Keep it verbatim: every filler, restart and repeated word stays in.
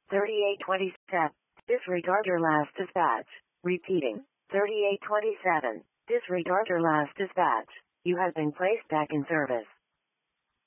thirty-eight twenty-seven. Disregard your last dispatch. Repeating. thirty-eight twenty-seven. Disregard your last dispatch. You have been placed back in service.